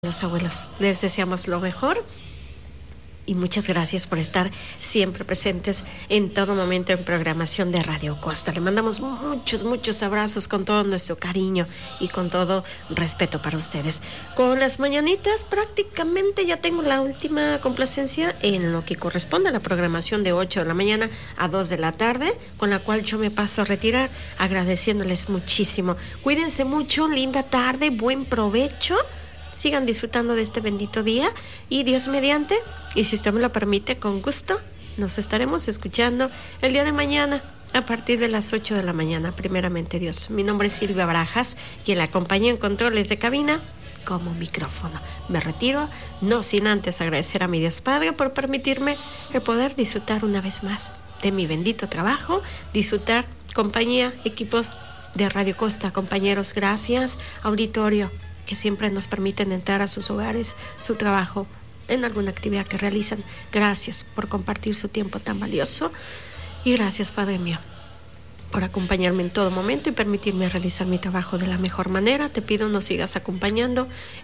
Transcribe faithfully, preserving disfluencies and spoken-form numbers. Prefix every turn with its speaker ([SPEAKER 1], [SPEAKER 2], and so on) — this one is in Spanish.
[SPEAKER 1] Los abuelos, les deseamos lo mejor y muchas gracias por estar siempre presentes en todo momento en programación de Radio Costa. Le mandamos muchos, muchos abrazos con todo nuestro cariño y con todo respeto para ustedes. Con las mañanitas prácticamente ya tengo la última complacencia en lo que corresponde a la programación de ocho de la mañana a dos de la tarde, con la cual yo me paso a retirar agradeciéndoles muchísimo. Cuídense mucho, linda tarde, buen provecho. Sigan disfrutando de este bendito día y Dios mediante, y si usted me lo permite, con gusto, nos estaremos escuchando el día de mañana a partir de las ocho de la mañana, primeramente Dios. Mi nombre es Silvia Barajas, quien la acompaña en controles de cabina como micrófono. Me retiro, no sin antes agradecer a mi Dios Padre por permitirme el poder disfrutar una vez más de mi bendito trabajo, disfrutar compañía, equipos de Radio Costa, compañeros, gracias, auditorio, que siempre nos permiten entrar a sus hogares, su trabajo, en alguna actividad que realizan. Gracias por compartir su tiempo tan valioso y gracias, Padre mío, por acompañarme en todo momento y permitirme realizar mi trabajo de la mejor manera. Te pido nos sigas acompañando